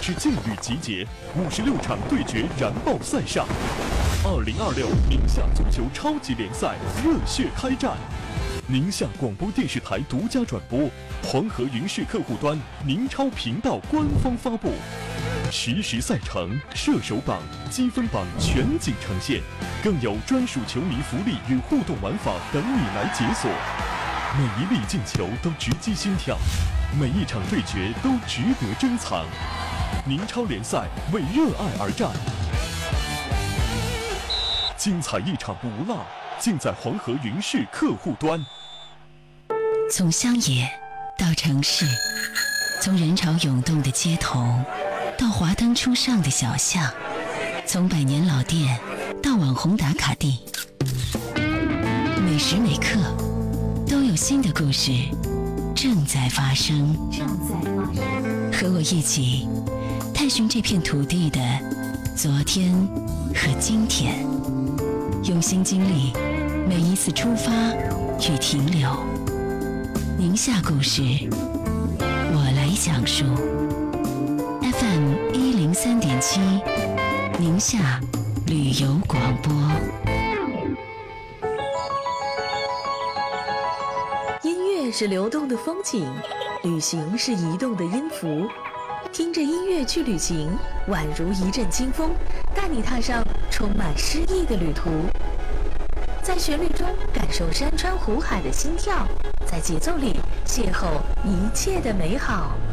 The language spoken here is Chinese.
之劲旅集结，56场对决燃爆赛上。2026宁夏足球超级联赛热血开战，宁夏广播电视台独家转播，黄河云视客户端、宁超频道官方发布，实时赛程、射手榜、积分榜全景呈现，更有专属球迷福利与互动玩法等你来解锁。每一粒进球都直击心跳，每一场对决都值得珍藏。宁超联赛为热爱而战，精彩一场不落，尽在黄河云视客户端。 从乡野到城市，从人潮涌动的街头到华灯初上的小巷，从百年老店到网红打卡地，每时每刻都有新的故事正在发生。和我一起探寻这片土地的昨天和今天，用心经历每一次出发与停留。宁夏故事，我来讲述。FM 103.7，宁夏旅游广播。 音乐是流动的风景，旅行是移动的音符。听着音乐去旅行，宛如一阵清风，带你踏上充满诗意的旅途。在旋律中感受山川湖海的心跳，在节奏里邂逅一切的美好。